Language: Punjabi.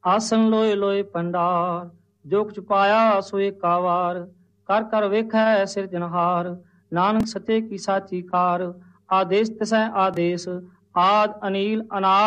ਆਸਨ ਲੋਏ ਲੋਏ ਪੰਡਾਰ, ਜੋ ਕੁਛ ਪਾਇਆ ਸੋ ਏਕਾ ਵਾਰ। ਕਰ ਕਰ ਵੇਖੈ ਸਿਰਜਣਹਾਰ, ਨਾਨਕ ਸੱਚੇ ਕੀ ਸਾਚੀ ਕਾਰ। ਆਦੇਸ ਤਿਸੈ ਆਦੇਸ, ਆਦ ਅਨੀਲ ਅਨਾਦ